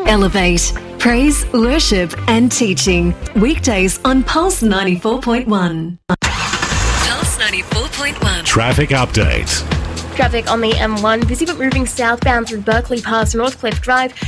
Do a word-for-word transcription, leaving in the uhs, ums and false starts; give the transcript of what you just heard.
Elevate. Praise, worship and teaching. Weekdays on Pulse ninety-four point one. Pulse ninety-four point one. Traffic update. Traffic on the M one, busy but moving southbound through Berkeley past Northcliffe Drive.